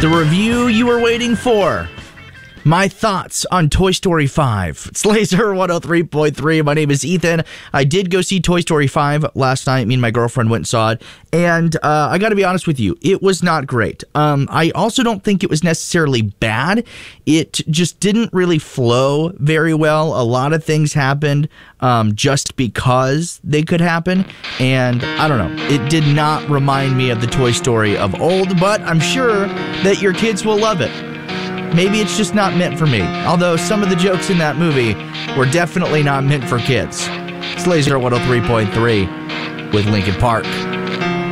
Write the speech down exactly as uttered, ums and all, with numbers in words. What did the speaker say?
The review you were waiting for. My thoughts on Toy Story five. It's Laser one oh three point three. My name is Ethan. I did go see Toy Story five last night. Me and my girlfriend went and saw it. And uh, I got to be honest with you, it was not great. Um, I also don't think it was necessarily bad. It just didn't really flow very well. A lot of things happened um, just because they could happen. And I don't know. It did not remind me of the Toy Story of old, but I'm sure that your kids will love it. Maybe it's just not meant for me. Although some of the jokes in that movie were definitely not meant for kids. It's Laser one oh three point three with Linkin Park.